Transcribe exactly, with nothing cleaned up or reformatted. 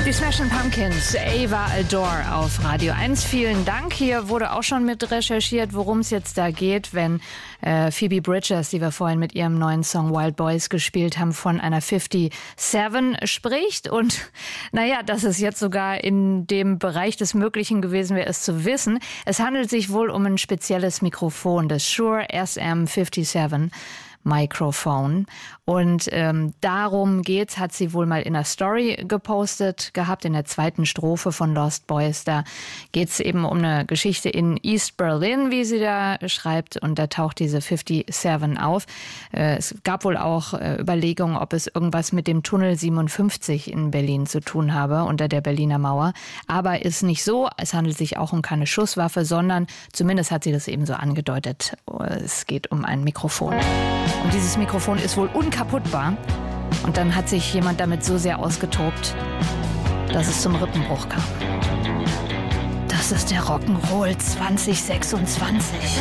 Die Smashing Pumpkins, Ava Adore auf Radio eins. Vielen Dank. Hier wurde auch schon mit recherchiert, worum es jetzt da geht, wenn äh, Phoebe Bridgers, die wir vorhin mit ihrem neuen Song Wild Boys gespielt haben, von einer fünfundfünfzig spricht. Und naja, dass es jetzt sogar in dem Bereich des Möglichen gewesen wäre, es zu wissen. Es handelt sich wohl um ein spezielles Mikrofon, das Shure S M fünfundfünfzig. Microphone. Und ähm, darum geht's, hat sie wohl mal in einer Story gepostet gehabt, in der zweiten Strophe von Lost Boys. Da geht's eben um eine Geschichte in East Berlin, wie sie da schreibt. Und da taucht diese fünfundfünfzig auf. Äh, es gab wohl auch äh, Überlegungen, ob es irgendwas mit dem Tunnel siebenundfünfzig in Berlin zu tun habe, unter der Berliner Mauer. Aber ist nicht so. Es handelt sich auch um keine Schusswaffe, sondern zumindest hat sie das eben so angedeutet. Es geht um ein Mikrofon. Und dieses Mikrofon ist wohl unkaputtbar. Und dann hat sich jemand damit so sehr ausgetobt, dass es zum Rippenbruch kam. Das ist der Rock'n'Roll zwanzig sechsundzwanzig.